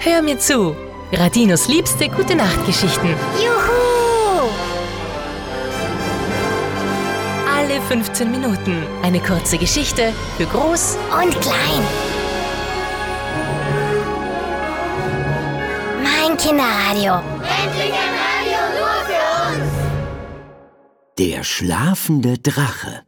Hör mir zu. Radinos liebste Gute-Nacht-Geschichten. Juhu! Alle 15 Minuten eine kurze Geschichte für Groß Und klein. Mein Kinderradio. Endlich ein Radio nur für uns! Der schlafende Drache.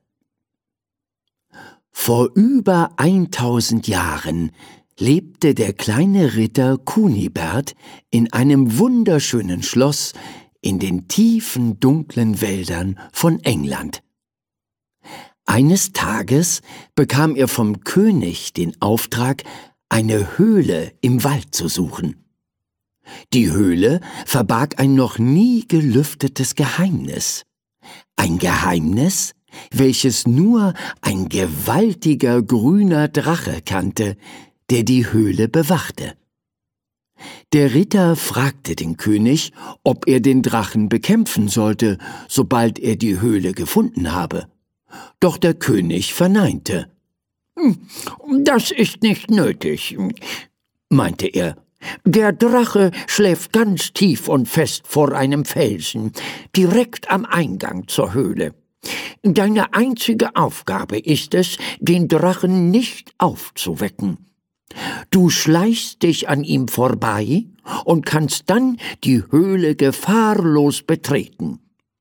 Vor über 1000 Jahren lebte der kleine Ritter Kunibert in einem wunderschönen Schloss in den tiefen, dunklen Wäldern von England. Eines Tages bekam er vom König den Auftrag, eine Höhle im Wald zu suchen. Die Höhle verbarg ein noch nie gelüftetes Geheimnis. Ein Geheimnis, welches nur ein gewaltiger grüner Drache kannte, der die Höhle bewachte. Der Ritter fragte den König, ob er den Drachen bekämpfen sollte, sobald er die Höhle gefunden habe. Doch der König verneinte. »Das ist nicht nötig«, meinte er. »Der Drache schläft ganz tief und fest vor einem Felsen, direkt am Eingang zur Höhle. Deine einzige Aufgabe ist es, den Drachen nicht aufzuwecken. Du schleichst dich an ihm vorbei und kannst dann die Höhle gefahrlos betreten.«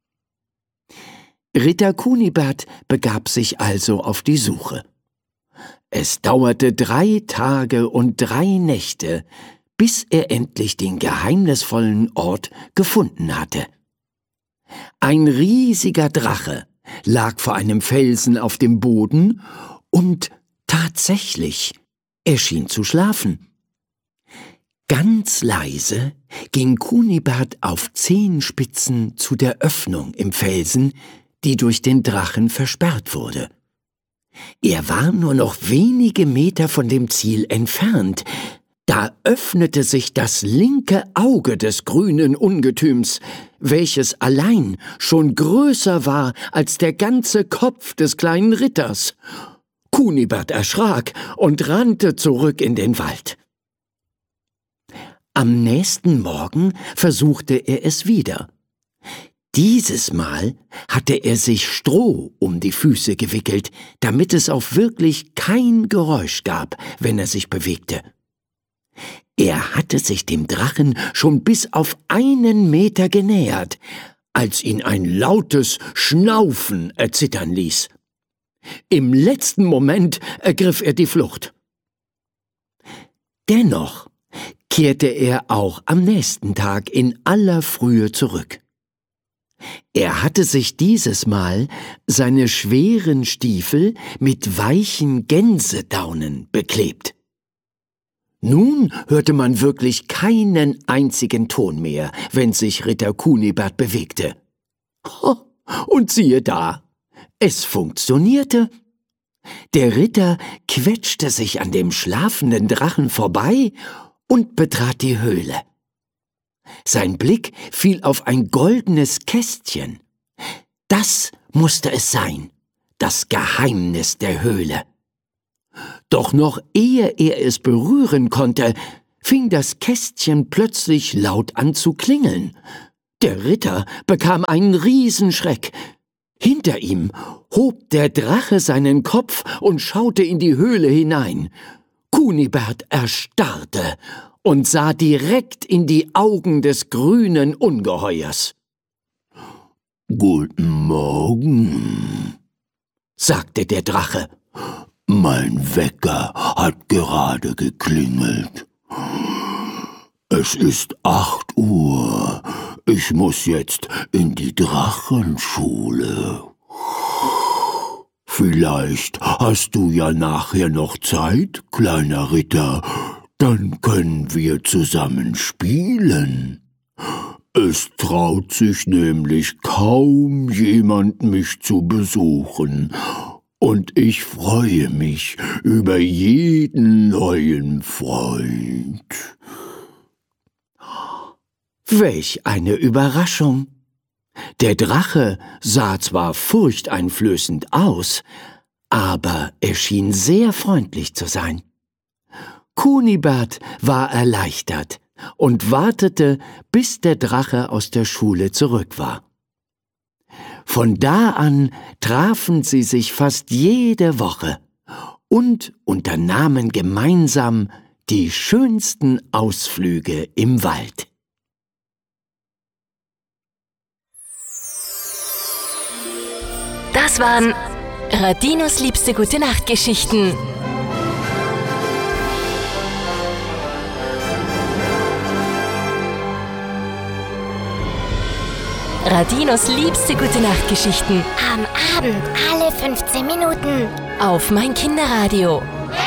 Ritter Kunibert begab sich also auf die Suche. Es dauerte 3 Tage und 3 Nächte, bis er endlich den geheimnisvollen Ort gefunden hatte. Ein riesiger Drache lag vor einem Felsen auf dem Boden und tatsächlich, er schien zu schlafen. Ganz leise ging Kunibert auf Zehenspitzen zu der Öffnung im Felsen, die durch den Drachen versperrt wurde. Er war nur noch wenige Meter von dem Ziel entfernt. Da öffnete sich das linke Auge des grünen Ungetüms, welches allein schon größer war als der ganze Kopf des kleinen Ritters. Kunibert erschrak und rannte zurück in den Wald. Am nächsten Morgen versuchte er es wieder. Dieses Mal hatte er sich Stroh um die Füße gewickelt, damit es auch wirklich kein Geräusch gab, wenn er sich bewegte. Er hatte sich dem Drachen schon bis auf 1 Meter genähert, als ihn ein lautes Schnaufen erzittern ließ. Im letzten Moment ergriff er die Flucht. Dennoch kehrte er auch am nächsten Tag in aller Frühe zurück. Er hatte sich dieses Mal seine schweren Stiefel mit weichen Gänsedaunen beklebt. Nun hörte man wirklich keinen einzigen Ton mehr, wenn sich Ritter Kunibert bewegte. Und siehe da, es funktionierte. Der Ritter quetschte sich an dem schlafenden Drachen vorbei und betrat die Höhle. Sein Blick fiel auf ein goldenes Kästchen. Das musste es sein, das Geheimnis der Höhle. Doch noch ehe er es berühren konnte, fing das Kästchen plötzlich laut an zu klingeln. Der Ritter bekam einen Riesenschreck. Hinter ihm hob der Drache seinen Kopf und schaute in die Höhle hinein. Kunibert erstarrte und sah direkt in die Augen des grünen Ungeheuers. »Guten Morgen«, sagte der Drache. »Mein Wecker hat gerade geklingelt. Es ist 8 Uhr. Ich muss jetzt in die Drachenschule. Vielleicht hast du ja nachher noch Zeit, kleiner Ritter. Dann können wir zusammen spielen. Es traut sich nämlich kaum jemand, mich zu besuchen. Und ich freue mich über jeden neuen Freund.« Welch eine Überraschung! Der Drache sah zwar furchteinflößend aus, aber er schien sehr freundlich zu sein. Kunibert war erleichtert und wartete, bis der Drache aus der Schule zurück war. Von da an trafen sie sich fast jede Woche und unternahmen gemeinsam die schönsten Ausflüge im Wald. Das waren Radinos liebste Gute-Nacht-Geschichten. Radinos liebste Gute-Nacht-Geschichten. Am Abend alle 15 Minuten. Auf mein Kinderradio.